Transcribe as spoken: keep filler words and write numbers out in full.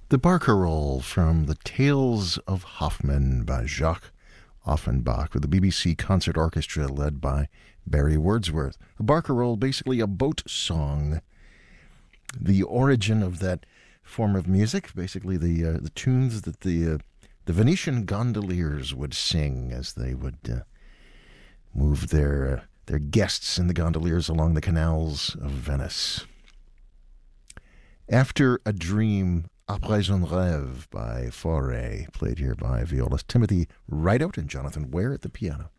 The Barcarolle from The Tales of Hoffmann by Jacques Offenbach with the B B C Concert Orchestra led by Barry Wordsworth. A barcarolle, basically a boat song. The origin of that form of music, basically the uh, the tunes that the uh, the Venetian gondoliers would sing as they would uh, move their uh, their guests in the gondoliers along the canals of Venice. After a Dream, Après un rêve by Fauré, played here by violist Timothy Rideout and Jonathan Ware at the piano.